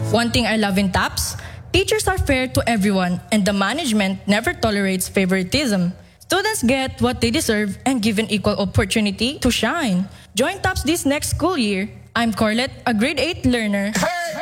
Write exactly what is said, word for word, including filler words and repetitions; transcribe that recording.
One thing I love in TAPS, teachers are fair to everyone and the management never tolerates favoritism. Students get what they deserve and given equal opportunity to shine. Join TAPS this next school year. I'm Corlette, a grade eight learner. Hey!